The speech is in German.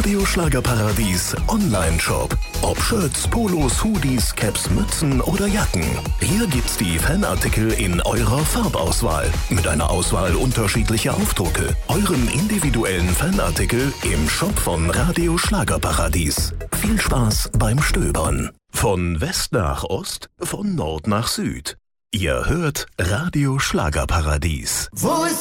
Radio Schlagerparadies Online-Shop. Ob Shirts, Polos, Hoodies, Caps, Mützen oder Jacken. Hier gibt's die Fanartikel in eurer Farbauswahl. Mit einer Auswahl unterschiedlicher Aufdrucke. Euren individuellen Fanartikel im Shop von Radio Schlagerparadies. Viel Spaß beim Stöbern. Von West nach Ost, von Nord nach Süd. Ihr hört Radio Schlagerparadies. Wo ist